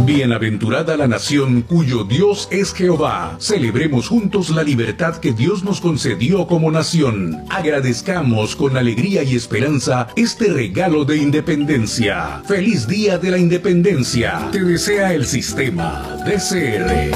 Bienaventurada la nación cuyo Dios es Jehová. Celebremos juntos la libertad que Dios nos concedió como nación. Agradezcamos con alegría y esperanza este regalo de independencia. ¡Feliz Día de la Independencia! Te desea el Sistema DCR.